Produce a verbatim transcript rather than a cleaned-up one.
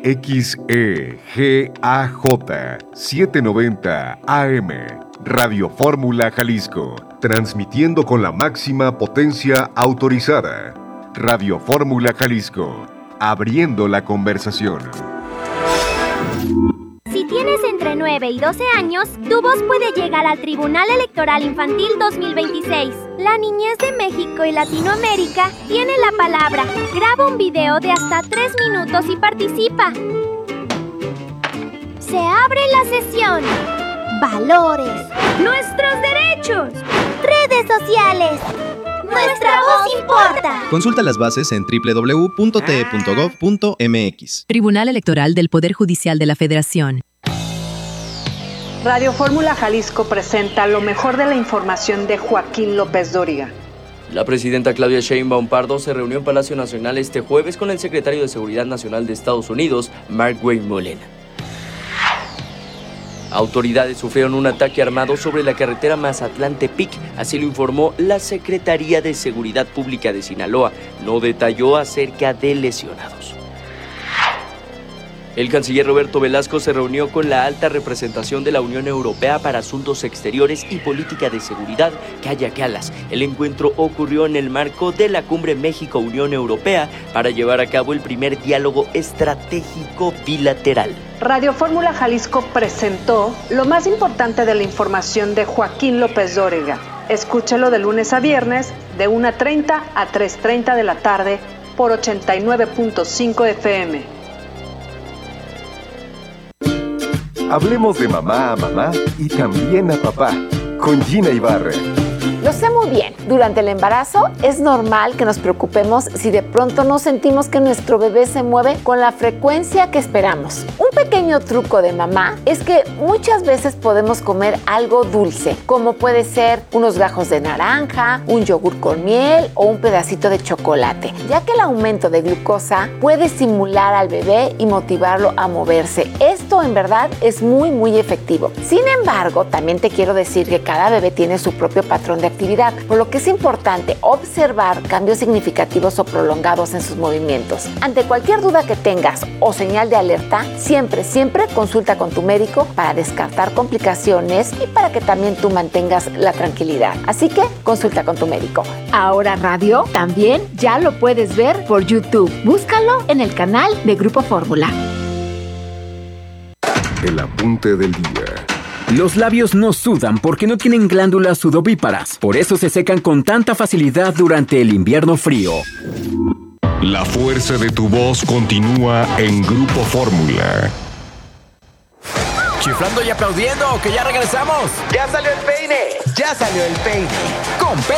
X E G A J setecientos noventa A M, Radio Fórmula Jalisco, transmitiendo con la máxima potencia autorizada. Radio Fórmula Jalisco, abriendo la conversación. Si tienes entre nueve y doce años, tu voz puede llegar al Tribunal Electoral Infantil dos mil veintiséis. La niñez de México y Latinoamérica tiene la palabra. Graba un video de hasta tres minutos y participa. Se abre la sesión. Valores. Nuestros derechos. Redes sociales. ¡Nuestra voz importa! Consulta las bases en doble u doble u doble u punto t e punto gov punto m x. Tribunal Electoral del Poder Judicial de la Federación. Radio Fórmula Jalisco presenta lo mejor de la información de Joaquín López Dóriga. La presidenta Claudia Sheinbaum Pardo se reunió en Palacio Nacional este jueves con el secretario de Seguridad Nacional de Estados Unidos, Mark Wayne. Autoridades sufrieron un ataque armado sobre la carretera Mazatlán-Tepic, así lo informó la Secretaría de Seguridad Pública de Sinaloa. No detalló acerca de lesionados. El canciller Roberto Velasco se reunió con la alta representación de la Unión Europea para Asuntos Exteriores y Política de Seguridad, Kaja Kallas. El encuentro ocurrió en el marco de la Cumbre México-Unión Europea para llevar a cabo el primer diálogo estratégico bilateral. Radio Fórmula Jalisco presentó lo más importante de la información de Joaquín López Dóriga. Escúchalo de lunes a viernes, de una treinta a tres treinta de la tarde, por ochenta y nueve punto cinco F M. Hablemos de mamá a mamá y también a papá, con Gina Ibarra. Lo sé muy bien, durante el embarazo es normal que nos preocupemos si de pronto no sentimos que nuestro bebé se mueve con la frecuencia que esperamos. Un pequeño truco de mamá es que muchas veces podemos comer algo dulce, como puede ser unos gajos de naranja, un yogur con miel o un pedacito de chocolate, ya que el aumento de glucosa puede estimular al bebé y motivarlo a moverse. Esto en verdad es muy muy efectivo. Sin embargo, también te quiero decir que cada bebé tiene su propio patrón de actividad, por lo que es importante observar cambios significativos o prolongados en sus movimientos. Ante cualquier duda que tengas o señal de alerta, siempre, siempre consulta con tu médico para descartar complicaciones y para que también tú mantengas la tranquilidad. Así que consulta con tu médico. Ahora Radio también ya lo puedes ver por YouTube. Búscalo en el canal de Grupo Fórmula. El apunte del día. Los labios no sudan porque no tienen glándulas sudovíparas. Por eso se secan con tanta facilidad durante el invierno frío. La fuerza de tu voz continúa en Grupo Fórmula. Chiflando y aplaudiendo, que ya regresamos. Ya salió el peine. Ya salió el peine. Con